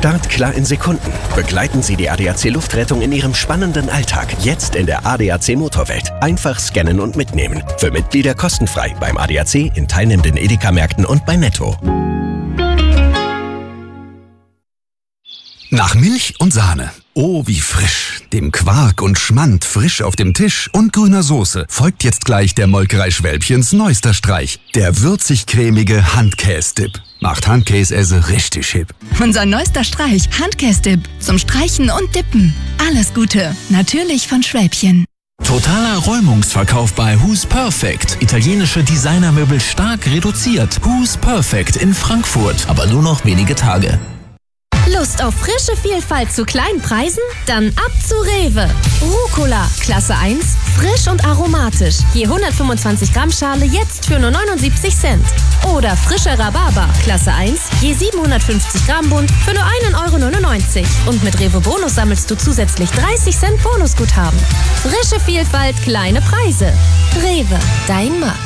Startklar in Sekunden. Begleiten Sie die ADAC Luftrettung in Ihrem spannenden Alltag. Jetzt in der ADAC Motorwelt. Einfach scannen und mitnehmen. Für Mitglieder kostenfrei beim ADAC, in teilnehmenden Edeka-Märkten und bei Netto. Nach Milch und Sahne. Oh, wie frisch. Dem Quark und Schmand frisch auf dem Tisch und grüner Soße folgt jetzt gleich der Molkerei Schwälbchens neuester Streich. Der würzig-cremige Handkäse-Dip. Macht Handkäse richtig hip. Unser neuester Streich, Handkäse-Dip. Zum Streichen und Dippen. Alles Gute. Natürlich von Schwälbchen. Totaler Räumungsverkauf bei Who's Perfect. Italienische Designermöbel stark reduziert. Who's Perfect in Frankfurt. Aber nur noch wenige Tage. Lust auf frische Vielfalt zu kleinen Preisen? Dann ab zu Rewe. Rucola, Klasse 1, frisch und aromatisch. Je 125 Gramm Schale jetzt für nur 79 Cent. Oder frische Rhabarber, Klasse 1, je 750 Gramm Bund für nur 1,99 €. Und mit Rewe Bonus sammelst du zusätzlich 30 Cent Bonusguthaben. Frische Vielfalt, kleine Preise. Rewe, dein Markt.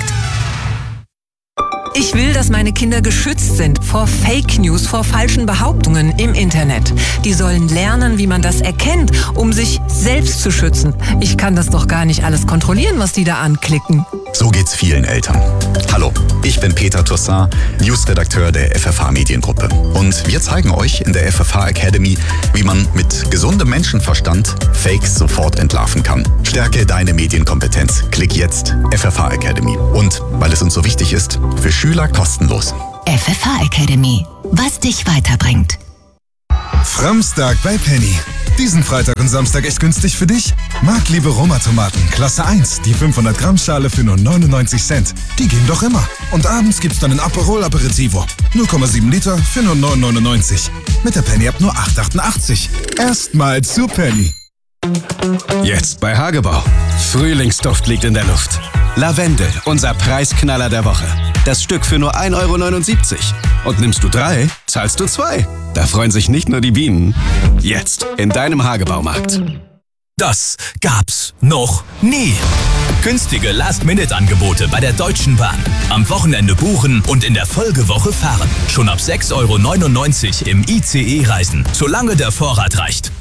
Ich will, dass meine Kinder geschützt sind vor Fake News, vor falschen Behauptungen im Internet. Die sollen lernen, wie man das erkennt, um sich selbst zu schützen. Ich kann das doch gar nicht alles kontrollieren, was die da anklicken. So geht's vielen Eltern. Hallo, ich bin Peter Toussaint, Newsredakteur der FFH Mediengruppe. Und wir zeigen euch in der FFH Academy, wie man mit gesundem Menschenverstand Fakes sofort entlarven kann. Stärke deine Medienkompetenz. Klick jetzt FFH Academy. Und weil es uns so wichtig ist, für Schüler kostenlos. FFH Academy. Was dich weiterbringt. Framstag bei Penny. Diesen Freitag und Samstag echt günstig für dich? Marktliebe Roma-Tomaten, Klasse 1, die 500 Gramm Schale für nur 99 Cent. Die gehen doch immer. Und abends gibt's dann ein Aperol Aperitivo. 0,7 Liter für nur 9,99. Mit der Penny ab nur 8,88. Erstmal zu Penny. Jetzt bei Hagebau. Frühlingsduft liegt in der Luft. Lavendel, unser Preisknaller der Woche. Das Stück für nur 1,79 €. Und nimmst du 3, zahlst du 2. Da freuen sich nicht nur die Bienen. Jetzt in deinem Hagebaumarkt. Das gab's noch nie. Günstige Last-Minute-Angebote bei der Deutschen Bahn. Am Wochenende buchen und in der Folgewoche fahren. Schon ab 6,99 € im ICE reisen, solange der Vorrat reicht.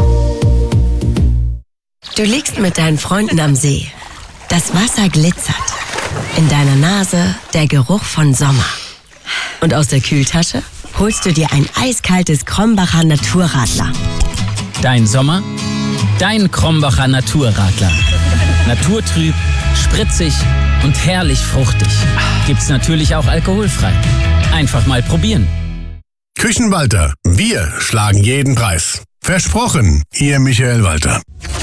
Du liegst mit deinen Freunden am See. Das Wasser glitzert. In deiner Nase der Geruch von Sommer. Und aus der Kühltasche holst du dir ein eiskaltes Krombacher Naturradler. Dein Sommer? Dein Krombacher Naturradler. Naturtrüb, spritzig und herrlich fruchtig. Gibt's natürlich auch alkoholfrei. Einfach mal probieren. Küchenwalter, wir schlagen jeden Preis. Versprochen, Ihr Michael Walter.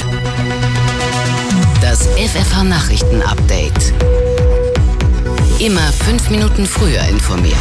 Das FFH Nachrichten-Update. Immer 5 Minuten früher informiert.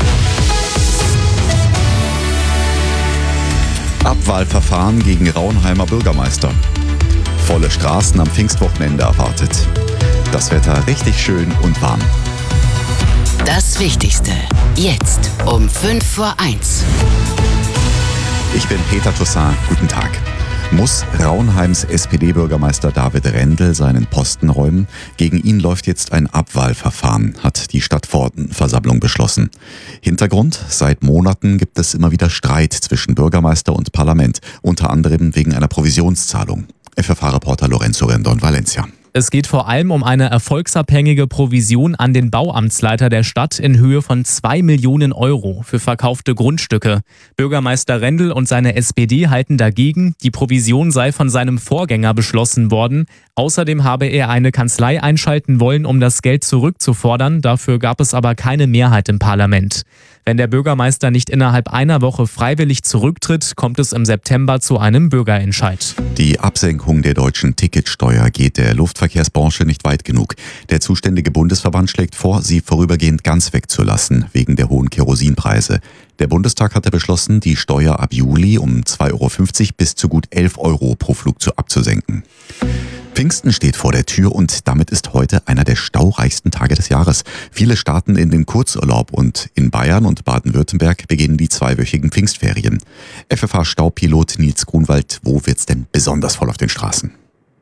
Abwahlverfahren gegen Raunheimer Bürgermeister. Volle Straßen am Pfingstwochenende erwartet. Das Wetter richtig schön und warm. Das Wichtigste. Jetzt um 1:05. Ich bin Peter Toussaint. Guten Tag. Muss Raunheims SPD-Bürgermeister David Rendel seinen Posten räumen? Gegen ihn läuft jetzt ein Abwahlverfahren, hat die Stadtverordnetenversammlung beschlossen. Hintergrund: Seit Monaten gibt es immer wieder Streit zwischen Bürgermeister und Parlament, unter anderem wegen einer Provisionszahlung. FFH-Reporter Lorenzo Rendon, Valencia. Es geht vor allem um eine erfolgsabhängige Provision an den Bauamtsleiter der Stadt in Höhe von 2 Millionen € für verkaufte Grundstücke. Bürgermeister Rendel und seine SPD halten dagegen, die Provision sei von seinem Vorgänger beschlossen worden. Außerdem habe er eine Kanzlei einschalten wollen, um das Geld zurückzufordern. Dafür gab es aber keine Mehrheit im Parlament. Wenn der Bürgermeister nicht innerhalb einer Woche freiwillig zurücktritt, kommt es im September zu einem Bürgerentscheid. Die Absenkung der deutschen Ticketsteuer geht der Luftverkehrsbranche nicht weit genug. Der zuständige Bundesverband schlägt vor, sie vorübergehend ganz wegzulassen, wegen der hohen Kerosinpreise. Der Bundestag hatte beschlossen, die Steuer ab Juli um 2,50 € bis zu gut 11 € pro Flug abzusenken. Pfingsten steht vor der Tür und damit ist heute einer der staureichsten Tage des Jahres. Viele starten in den Kurzurlaub und in Bayern und Baden-Württemberg beginnen die 2-wöchigen Pfingstferien. FFH-Staupilot Nils Grunwald, wo wird's denn besonders voll auf den Straßen?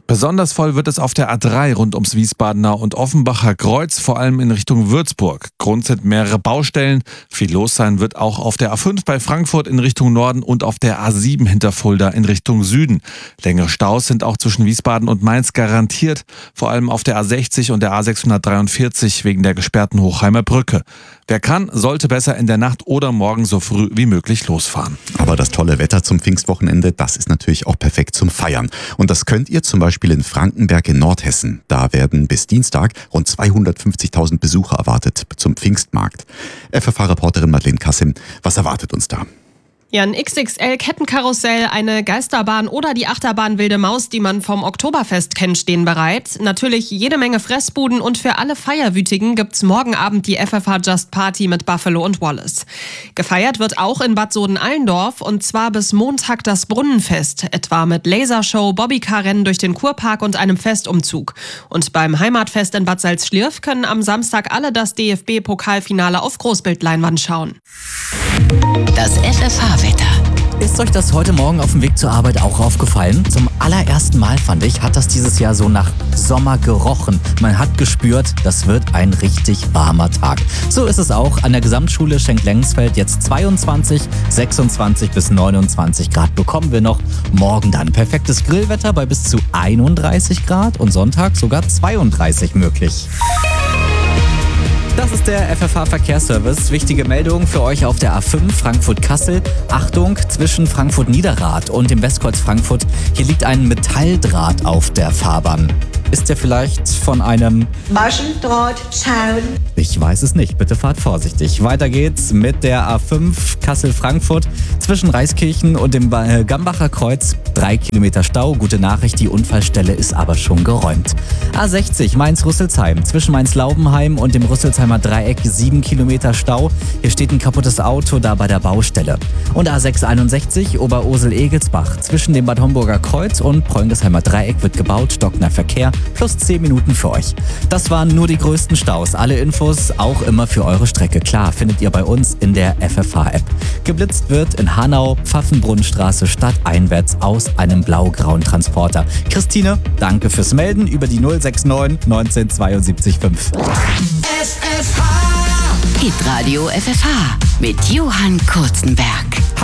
Besonders voll wird es auf der A3 rund ums Wiesbadener und Offenbacher Kreuz, vor allem in Richtung Würzburg. Grund sind mehrere Baustellen. Viel los sein wird auch auf der A5 bei Frankfurt in Richtung Norden und auf der A7 hinter Fulda in Richtung Süden. Längere Staus sind auch zwischen Wiesbaden und Mainz garantiert, vor allem auf der A60 und der A643 wegen der gesperrten Hochheimer Brücke. Wer kann, sollte besser in der Nacht oder morgen so früh wie möglich losfahren. Aber das tolle Wetter zum Pfingstwochenende, das ist natürlich auch perfekt zum Feiern. Und das könnt ihr zum Beispiel in Frankenberg in Nordhessen. Da werden bis Dienstag rund 250.000 Besucher erwartet zum Pfingstmarkt. FFH-Reporterin Madeleine Kassim, was erwartet uns da? Ja, ein XXL-Kettenkarussell, eine Geisterbahn oder die Achterbahn Wilde Maus, die man vom Oktoberfest kennt, stehen bereit. Natürlich jede Menge Fressbuden und für alle Feierwütigen gibt's morgen Abend die FFH Just Party mit Buffalo und Wallace. Gefeiert wird auch in Bad Soden-Allendorf und zwar bis Montag das Brunnenfest, etwa mit Lasershow, Bobbycar-Rennen durch den Kurpark und einem Festumzug. Und beim Heimatfest in Bad Salzschlirf können am Samstag alle das DFB-Pokalfinale auf Großbildleinwand schauen. Das FFH-Wetter. Ist euch das heute Morgen auf dem Weg zur Arbeit auch aufgefallen? Zum allerersten Mal, fand ich, hat das dieses Jahr so nach Sommer gerochen. Man hat gespürt, das wird ein richtig warmer Tag. So ist es auch an der Gesamtschule Schenk-Lengsfeld. Jetzt 22, 26 bis 29 Grad bekommen wir noch. Morgen dann perfektes Grillwetter bei bis zu 31 Grad und Sonntag sogar 32 möglich. Das ist der FFH-Verkehrsservice. Wichtige Meldung für euch auf der A5 Frankfurt-Kassel. Achtung, zwischen Frankfurt-Niederrad und dem Westkreuz Frankfurt. Hier liegt ein Metalldraht auf der Fahrbahn. Ist der vielleicht von einem Maschendrahtzaun? Ich weiß es nicht. Bitte fahrt vorsichtig. Weiter geht's mit der A5 Kassel-Frankfurt zwischen Reiskirchen und dem Gambacher Kreuz. 3 Kilometer Stau. Gute Nachricht, die Unfallstelle ist aber schon geräumt. A60 Mainz-Rüsselsheim zwischen Mainz-Laubenheim und dem Rüsselsheimer Dreieck 7 Kilometer Stau. Hier steht ein kaputtes Auto da bei der Baustelle. Und A661 Oberursel-Egelsbach zwischen dem Bad Homburger Kreuz und Preungesheimer Dreieck wird gebaut. Stockender Verkehr plus 10 Minuten für euch. Das waren nur die größten Staus. Alle Infos auch immer für eure Strecke. Klar, findet ihr bei uns in der FFH-App. Geblitzt wird in Hanau, Pfaffenbrunnenstraße stadteinwärts aus einem blau-grauen Transporter. Christine, danke fürs Melden über die 069 19 72 5. FFH Hitradio FFH mit Johann Kurzenberg.